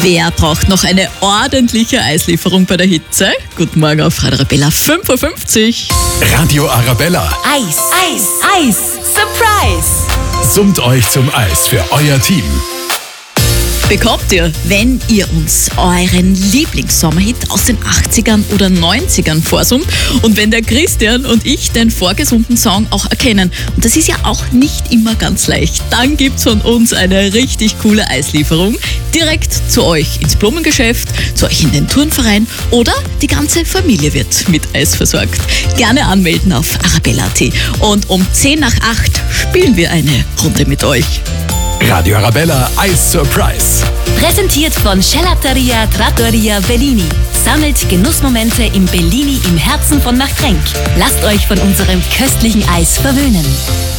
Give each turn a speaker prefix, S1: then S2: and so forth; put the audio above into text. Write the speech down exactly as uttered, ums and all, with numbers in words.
S1: Wer braucht noch eine ordentliche Eislieferung bei der Hitze? Guten Morgen auf Radio Arabella fünf Uhr fünfzig.
S2: Radio Arabella.
S3: Eis, Eis, Eis, Surprise!
S2: Summt euch zum Eis für euer Team.
S1: Bekommt ihr, wenn ihr uns euren Lieblingssommerhit aus den achtzigern oder neunzigern vorsummt und wenn der Christian und ich den vorgesummten Song auch erkennen. Und das ist ja auch nicht immer ganz leicht. Dann gibt's von uns eine richtig coole Eislieferung direkt zu euch ins Blumengeschäft, zu euch in den Turnverein oder die ganze Familie wird mit Eis versorgt. Gerne anmelden auf arabella punkt at und um zehn nach acht spielen wir eine Runde mit euch.
S2: Radio Arabella Eis Surprise.
S3: Präsentiert von Gelateria Trattoria Bellini. Sammelt Genussmomente im Bellini im Herzen von Machtrenk. Lasst euch von unserem köstlichen Eis verwöhnen.